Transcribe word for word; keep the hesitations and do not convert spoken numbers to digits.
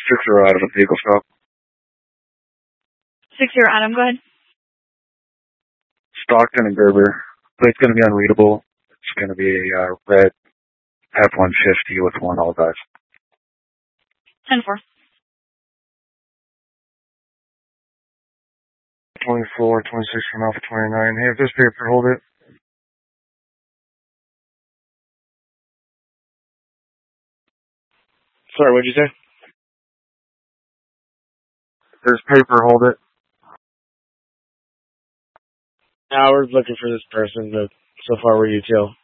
Six zero out of the vehicle stop. Six zero Adam, go ahead. Stockton and Gerber. Plate's going to be unreadable. It's going to be a uh, red F one fifty with one all guys. ten four. twenty-four, twenty-six from Alpha twenty-nine. Hey, if this paper, hold it. Sorry, what'd you say? There's paper, hold it. Now we're looking for this person, but so far we're U T L.